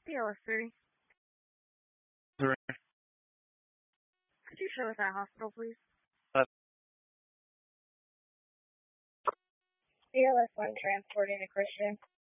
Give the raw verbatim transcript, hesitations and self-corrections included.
P L S City. Three. Could you show us that hospital, please? Uh, P L S one transporting a Christian.